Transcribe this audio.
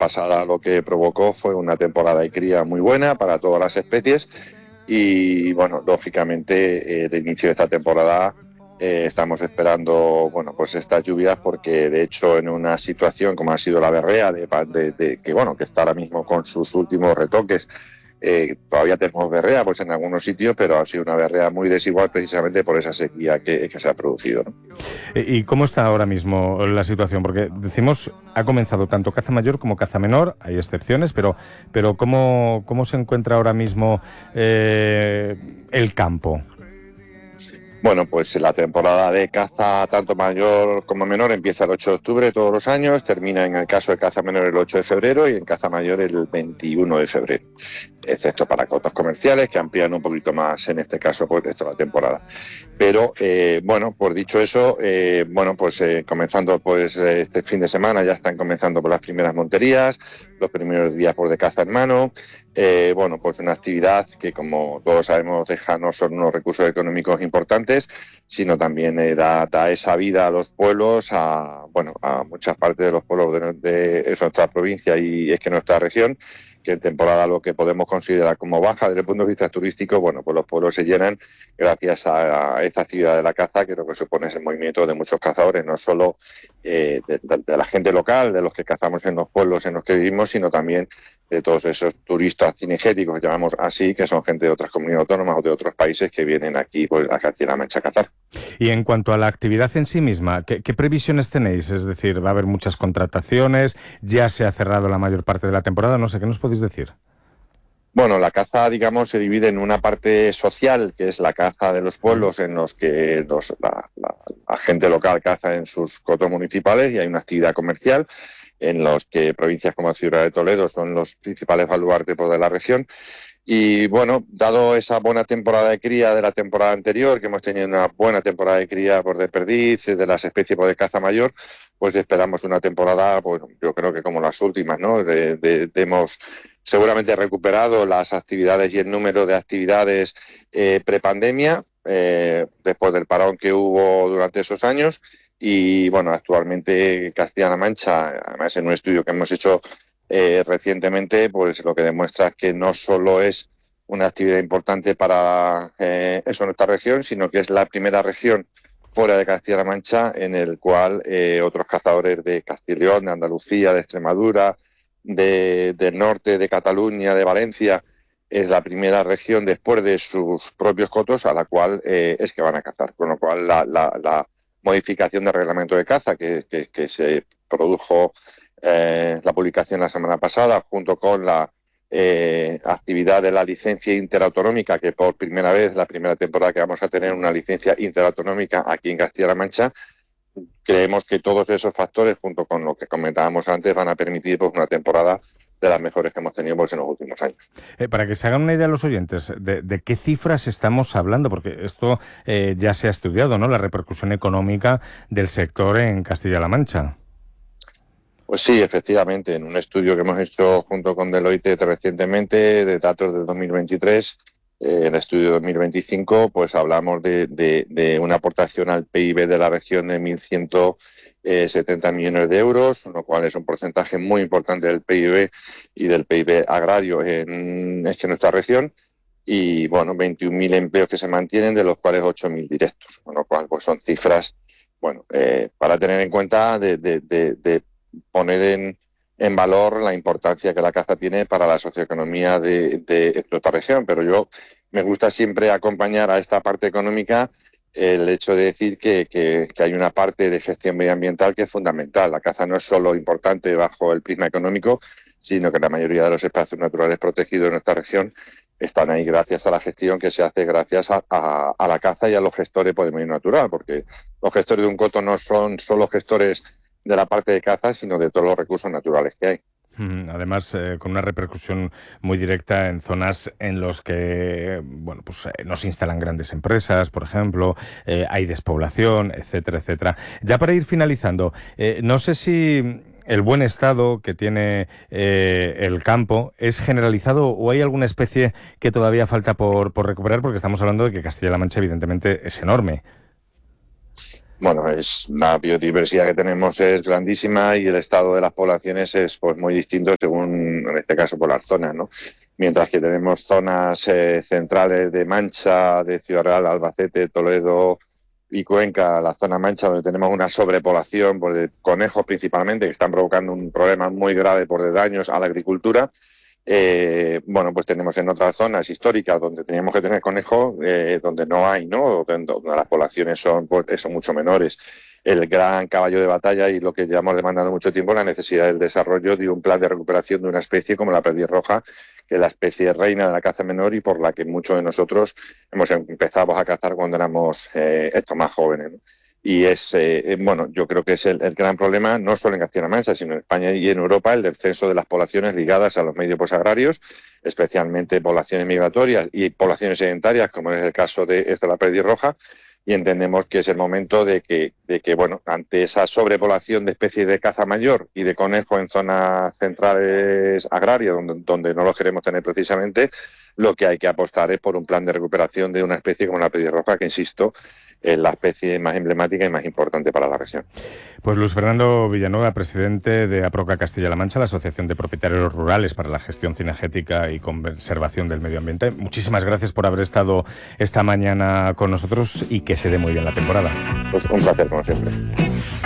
pasada lo que provocó fue una temporada de cría muy buena para todas las especies y, bueno, lógicamente el inicio de esta temporada estamos esperando, bueno, pues estas lluvias porque, de hecho, en una situación como ha sido la berrea, que, bueno, que está ahora mismo con sus últimos retoques, todavía tenemos berrea pues en algunos sitios, pero ha sido una berrea muy desigual precisamente por esa sequía que se ha producido, ¿no? ¿Y cómo está ahora mismo la situación? Porque decimos, ha comenzado tanto caza mayor como caza menor, hay excepciones, pero ¿cómo se encuentra ahora mismo el campo? Bueno, pues la temporada de caza tanto mayor como menor empieza el 8 de octubre todos los años, termina en el caso de caza menor el 8 de febrero y en caza mayor el 21 de febrero, excepto para cotos comerciales que amplían un poquito más en este caso pues toda la temporada. Pero bueno, por dicho eso, bueno, pues comenzando pues este fin de semana ya están comenzando por las primeras monterías, los primeros días por de caza en mano. Bueno, pues una actividad que, como todos sabemos, deja no solo unos recursos económicos importantes, sino también da esa vida a los pueblos, bueno, a muchas partes de los pueblos de nuestra provincia y es que nuestra región, que en temporada lo que podemos considerar como baja desde el punto de vista turístico, bueno, pues los pueblos se llenan gracias a esta actividad de la caza, que lo que supone es el movimiento de muchos cazadores, no solo de la gente local, de los que cazamos en los pueblos en los que vivimos, sino también de todos esos turistas cinegéticos, llamamos así, que son gente de otras comunidades autónomas o de otros países que vienen aquí pues, a Castilla-La Mancha a cazar. Y en cuanto a la actividad en sí misma, ¿qué previsiones tenéis? Es decir, ¿va a haber muchas contrataciones? ¿Ya se ha cerrado la mayor parte de la temporada? No sé, ¿qué nos podéis decir? Bueno, la caza, digamos, se divide en una parte social, que es la caza de los pueblos en los que la gente local caza en sus cotos municipales, y hay una actividad comercial en los que provincias como Ciudad de Toledo son los principales baluartes de la región. Y bueno, dado esa buena temporada de cría de la temporada anterior, que hemos tenido una buena temporada de cría por de perdiz, de las especies de caza mayor, pues esperamos una temporada, pues yo creo que como las últimas, ¿no? Hemos seguramente recuperado las actividades y el número de actividades prepandemia, después del parón que hubo durante esos años. Y bueno, actualmente Castilla-La Mancha, además en un estudio que hemos hecho recientemente, pues lo que demuestra es que no solo es una actividad importante para nuestra región, sino que es la primera región fuera de Castilla-La Mancha en el cual otros cazadores de Castilla y León, de Andalucía, de Extremadura, del norte, de Cataluña, de Valencia, es la primera región después de sus propios cotos a la cual es que van a cazar. Con lo cual la modificación del reglamento de caza que se produjo la publicación la semana pasada, junto con la actividad de la licencia interautonómica, que por primera vez, la primera temporada que vamos a tener una licencia interautonómica aquí en Castilla-La Mancha, creemos que todos esos factores, junto con lo que comentábamos antes, van a permitir pues, una temporada de las mejores que hemos tenido pues, en los últimos años. Para que se hagan una idea los oyentes, ¿de qué cifras estamos hablando? Porque esto ya se ha estudiado, ¿no? La repercusión económica del sector en Castilla-La Mancha. Pues sí, efectivamente, en un estudio que hemos hecho junto con Deloitte recientemente, de datos de 2023, el estudio de 2025, pues hablamos de una aportación al PIB de la región de 1.170 millones de euros, lo cual es un porcentaje muy importante del PIB y del PIB agrario en nuestra región. Y bueno, 21.000 empleos que se mantienen, de los cuales 8.000 directos, con lo cual pues son cifras, bueno, para tener en cuenta de poner en valor la importancia que la caza tiene para la socioeconomía de nuestra región. Pero yo me gusta siempre acompañar a esta parte económica el hecho de decir que hay una parte de gestión medioambiental que es fundamental. La caza no es solo importante bajo el prisma económico, sino que la mayoría de los espacios naturales protegidos de nuestra región están ahí gracias a la gestión que se hace gracias a la caza y a los gestores por el medio natural, porque los gestores de un coto no son solo gestores de la parte de caza, sino de todos los recursos naturales que hay. Además, con una repercusión muy directa en zonas en los que, bueno, pues no se instalan grandes empresas, por ejemplo, hay despoblación, etcétera, etcétera. Ya para ir finalizando, no sé si el buen estado que tiene el campo es generalizado o hay alguna especie que todavía falta por recuperar, porque estamos hablando de que Castilla-La Mancha evidentemente es enorme. Bueno, la biodiversidad que tenemos es grandísima y el estado de las poblaciones es pues muy distinto según, en este caso, por las zonas, ¿no? Mientras que tenemos zonas centrales de Mancha, de Ciudad Real, Albacete, Toledo y Cuenca, la zona Mancha, donde tenemos una sobrepoblación pues, de conejos principalmente, que están provocando un problema muy grave por de daños a la agricultura. Bueno, pues tenemos en otras zonas históricas donde teníamos que tener conejos, donde no hay, ¿no? Donde las poblaciones son, pues, son mucho menores. El gran caballo de batalla y lo que llevamos demandando mucho tiempo, la necesidad del desarrollo de un plan de recuperación de una especie como la pelirroja, que es la especie reina de la caza menor y por la que muchos de nosotros hemos empezado a cazar cuando éramos estos más jóvenes, ¿no? Y bueno, yo creo que es el gran problema, no solo en Castilla-La Mancha, sino en España y en Europa, el descenso de las poblaciones ligadas a los medios posagrarios, especialmente poblaciones migratorias y poblaciones sedentarias, como es el caso de la pelirroja. Y entendemos que es el momento de que, bueno, ante esa sobrepoblación de especies de caza mayor y de conejo en zonas centrales agrarias, donde no lo queremos tener precisamente, lo que hay que apostar es por un plan de recuperación de una especie como la pelirroja, que, insisto, es la especie más emblemática y más importante para la región. Pues Luis Fernando Villanueva, presidente de APROCA Castilla-La Mancha, la Asociación de Propietarios Rurales para la Gestión Cinegética y Conservación del Medio Ambiente. Muchísimas gracias por haber estado esta mañana con nosotros y que se dé muy bien la temporada. Pues un placer, como siempre.